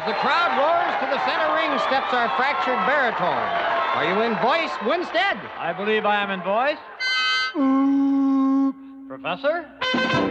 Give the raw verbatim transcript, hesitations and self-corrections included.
As the crowd roars to the center ring steps our fractured baritone. Are you in voice, Winstead? I believe I am in voice. Professor?